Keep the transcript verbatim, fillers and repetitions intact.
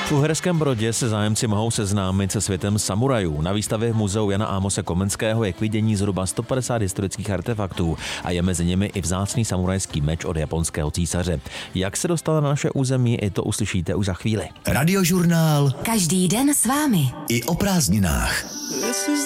V Uherském Brodě se zájemci mohou seznámit se světem samurajů. Na výstavě v muzeu Jana Amose Komenského je k vidění zhruba sto padesát historických artefaktů a je mezi nimi i vzácný samurajský meč od japonského císaře. Jak se dostal na naše území, i to uslyšíte už za chvíli. Radiožurnál. Každý den s vámi. I o prázdninách.